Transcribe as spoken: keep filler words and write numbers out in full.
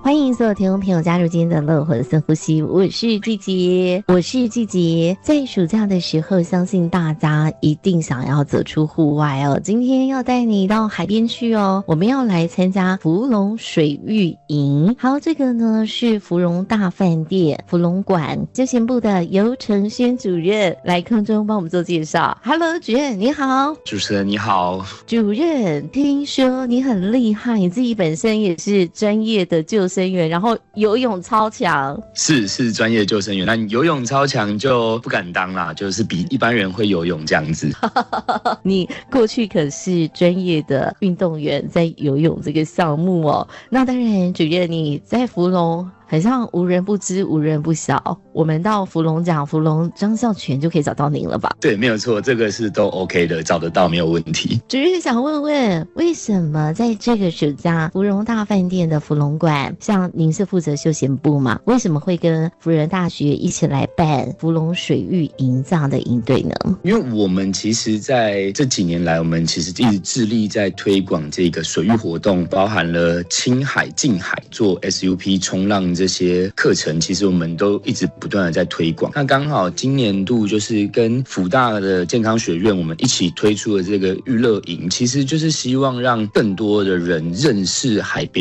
欢迎所有听众朋友加入今天的乐活深呼吸，我是季杰，我是季杰。在暑假的时候，相信大家一定想要走出户外哦。今天要带你到海边去哦，我们要来参加福隆水域营。好，这个呢是芙蓉大饭店福隆馆休闲部的游承轩主任来空中帮我们做介绍。Hello， 主任你好。 主持人你好。 主任，听说你很厉害，你自己本身也是专业的救生员，然后游泳超强。 是是专业救生员，那游泳超强就不敢当啦，就是比一般人会游泳这样子。 你过去可是专业的运动员，在游泳这个项目哦。那当然，主任你在福隆很像无人不知无人不晓，我们到福隆讲福隆张孝全就可以找到您了吧？ 对，没有错，这个是都 OK 的，找得到没有问题。 主任想问问，为什么在这个暑假芙蓉大饭店的福隆馆，像您是负责休闲部嘛，为什么会跟辅仁大学一起来办福隆水域营这样的营队呢？ 因为我们其实在这几年来，我们其实一直致力在推广这个水域活动，包含了青海、近海做 S U P 冲浪这些课程，其实我们都一直不断的在推广。那刚好今年度就是跟辅大的健康学院我们一起推出了这个娱乐营，其实就是希望让更多的人认识海边